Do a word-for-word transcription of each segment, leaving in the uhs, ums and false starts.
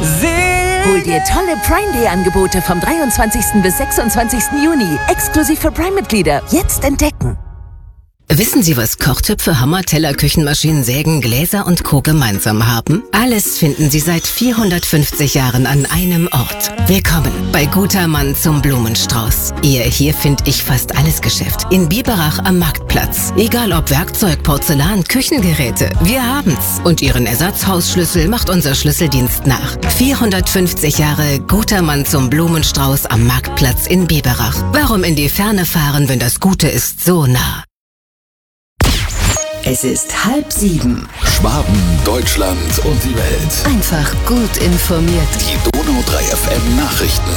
Hol dir tolle Prime Day Angebote vom dreiundzwanzigsten bis sechsundzwanzigsten Juni. Exklusiv für Prime-Mitglieder. Jetzt entdecken. Wissen Sie, was Kochtöpfe, Hammer, Teller, Küchenmaschinen, Sägen, Gläser und Co. gemeinsam haben? Alles finden Sie seit vierhundertfünfzig Jahren an einem Ort. Willkommen bei Guter Mann zum Blumenstrauß. Ihr hier find ich fast alles Geschäft. In Biberach am Marktplatz. Egal ob Werkzeug, Porzellan, Küchengeräte, wir haben's. Und Ihren Ersatzhausschlüssel macht unser Schlüsseldienst nach. vierhundertfünfzig Jahre Guter Mann zum Blumenstrauß am Marktplatz in Biberach. Warum in die Ferne fahren, wenn das Gute ist so nah? Es ist halb sieben. Schwaben, Deutschland und die Welt. Einfach gut informiert. Die Donau drei F M Nachrichten.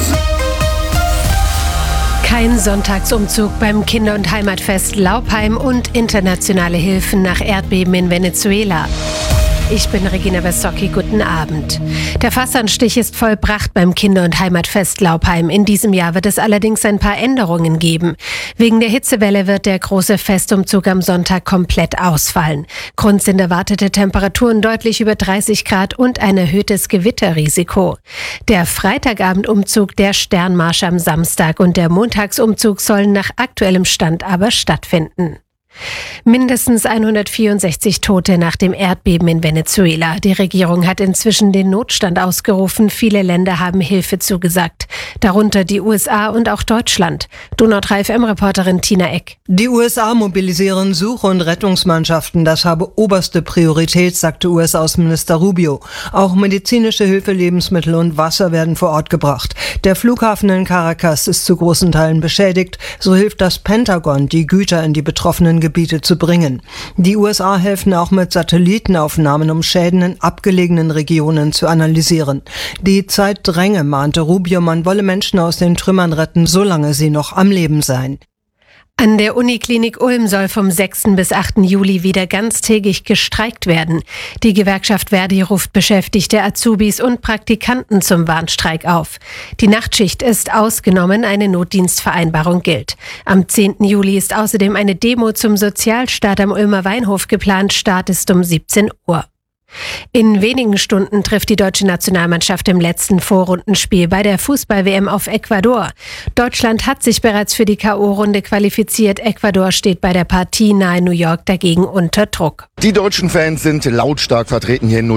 Kein Sonntagsumzug beim Kinder- und Heimatfest Laupheim und internationale Hilfen nach Erdbeben in Venezuela. Ich bin Regina Bersocki, guten Abend. Der Fassanstich ist vollbracht beim Kinder- und Heimatfest Laupheim. In diesem Jahr wird es allerdings ein paar Änderungen geben. Wegen der Hitzewelle wird der große Festumzug am Sonntag komplett ausfallen. Grund sind erwartete Temperaturen deutlich über dreißig Grad und ein erhöhtes Gewitterrisiko. Der Freitagabendumzug, der Sternmarsch am Samstag und der Montagsumzug sollen nach aktuellem Stand aber stattfinden. Mindestens hundertvierundsechzig Tote nach dem Erdbeben in Venezuela. Die Regierung hat inzwischen den Notstand ausgerufen. Viele Länder haben Hilfe zugesagt, darunter die U S A und auch Deutschland. Donau drei F M-Reporterin Tina Eck. Die U S A mobilisieren Such- und Rettungsmannschaften. Das habe oberste Priorität, sagte U S-Außenminister Rubio. Auch medizinische Hilfe, Lebensmittel und Wasser werden vor Ort gebracht. Der Flughafen in Caracas ist zu großen Teilen beschädigt. So hilft das Pentagon, die Güter in die betroffenen Gebiete zu bringen. Die U S A helfen auch mit Satellitenaufnahmen, um Schäden in abgelegenen Regionen zu analysieren. Die Zeit dränge, mahnte Rubio, man wolle Menschen aus den Trümmern retten, solange sie noch am Leben seien. An der Uniklinik Ulm soll vom sechsten bis achten Juli wieder ganztägig gestreikt werden. Die Gewerkschaft Verdi ruft Beschäftigte, Azubis und Praktikanten zum Warnstreik auf. Die Nachtschicht ist ausgenommen, eine Notdienstvereinbarung gilt. Am zehnten Juli ist außerdem eine Demo zum Sozialstaat am Ulmer Weinhof geplant. Start ist um siebzehn Uhr. In wenigen Stunden trifft die deutsche Nationalmannschaft im letzten Vorrundenspiel bei der Fußball-W M auf Ecuador. Deutschland hat sich bereits für die K O-Runde qualifiziert. Ecuador steht bei der Partie nahe New York dagegen unter Druck. Die deutschen Fans sind lautstark vertreten hier in New York.